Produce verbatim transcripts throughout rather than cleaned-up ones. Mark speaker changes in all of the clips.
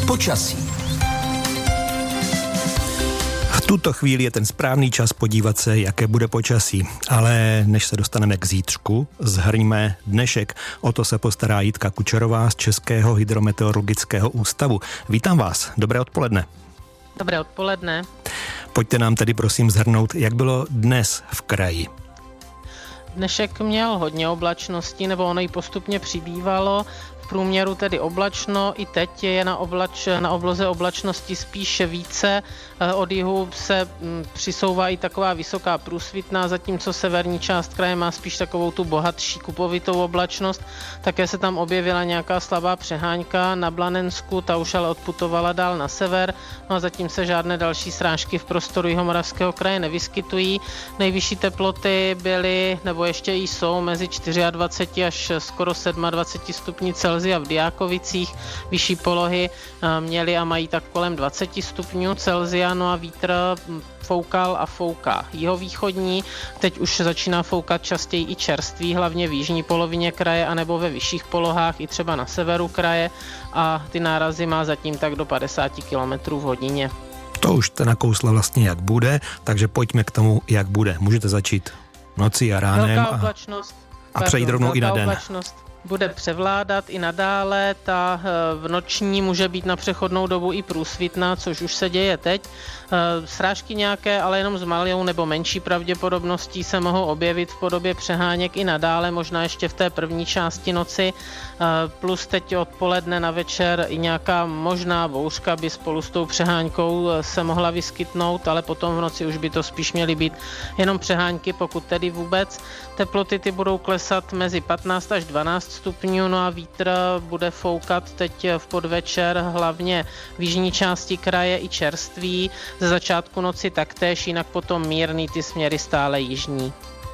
Speaker 1: Počasí.
Speaker 2: V tuto chvíli je ten správný čas podívat se, jaké bude počasí. Ale než se dostaneme k zítřku, zhrňme dnešek. O to se postará Jitka Kučerová z Českého hydrometeorologického ústavu. Vítám vás. Dobré odpoledne.
Speaker 3: Dobré odpoledne.
Speaker 2: Pojďte nám tedy prosím shrnout, jak bylo dnes v kraji.
Speaker 3: Dnešek měl hodně oblačností, nebo ono jí postupně přibývalo. V průměru tedy oblačno, i teď je na, oblač, na obloze oblačnosti spíš více. Od jihu se přisouvá i taková vysoká průsvitná, zatímco severní část kraje má spíš takovou tu bohatší kupovitou oblačnost. Také se tam objevila nějaká slabá přeháňka na Blanensku, ta už ale odputovala dál na sever, no a zatím se žádné další srážky v prostoru Jihomoravského kraje nevyskytují. Nejvyšší teploty byly, nebo ještě i jsou, mezi dvacet čtyři až skoro dvacet sedm stupňů Celsia v Diákovicích. Vyšší polohy měly a mají tak kolem dvacet stupňů Celsia, no a vítr foukal a fouká jihovýchodní. Teď už začíná foukat častěji i čerstvý, hlavně v jižní polovině kraje anebo ve vyšších polohách, i třeba na severu kraje, a ty nárazy má zatím tak do padesát kilometrů v hodině.
Speaker 2: To už jste nakousla vlastně, jak bude, takže pojďme k tomu, jak bude. Můžete začít nocí a ránem
Speaker 3: velká
Speaker 2: a,
Speaker 3: oblačnost,
Speaker 2: a přejít rovnou i na den.
Speaker 3: Oblačnost bude převládat i nadále, ta v noční může být na přechodnou dobu i průsvitná, což už se děje teď. Srážky nějaké, ale jenom s malou nebo menší pravděpodobností se mohou objevit v podobě přeháněk i nadále, možná ještě v té první části noci, plus teď odpoledne na večer i nějaká možná bouřka by spolu s tou přeháňkou se mohla vyskytnout, ale potom v noci už by to spíš měly být jenom přeháňky, pokud tedy vůbec. Teploty ty budou klesat mezi patnáct až dvanáct stupňů, no a vítr bude foukat teď v podvečer hlavně v jižní části kraje i čerstvý, ze začátku noci taktéž, jinak potom mírný, ty směry stále jižní.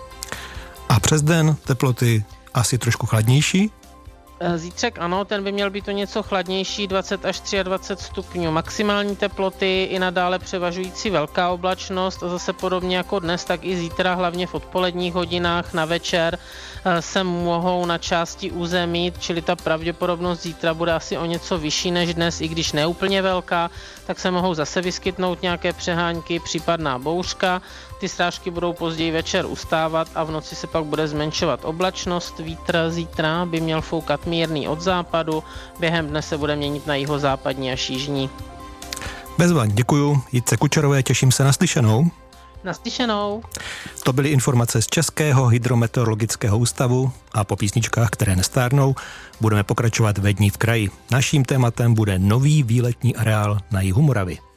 Speaker 2: A přes den teploty asi trošku chladnější?
Speaker 3: Zítřek ano, ten by měl být o něco chladnější, dvacet až dvacet tři stupňů. Maximální teploty i nadále převažující velká oblačnost a zase podobně jako dnes, tak i zítra, hlavně v odpoledních hodinách na večer, se mohou na části území, čili ta pravděpodobnost zítra bude asi o něco vyšší než dnes, i když neúplně velká, tak se mohou zase vyskytnout nějaké přeháňky, případná bouřka. Ty srážky budou později večer ustávat a v noci se pak bude zmenšovat oblačnost. Vítr zítra by měl foukat mírný od západu, během dne se bude měnit na jihozápadní až jižní.
Speaker 2: Bezva, děkuju. Jitce Kučerové, těším se na slyšenou.
Speaker 3: Naslyšenou.
Speaker 2: To byly informace z Českého hydrometeorologického ústavu a po písničkách, které nestárnou, budeme pokračovat ve dní v kraji. Naším tématem bude nový výletní areál na jihu Moravy.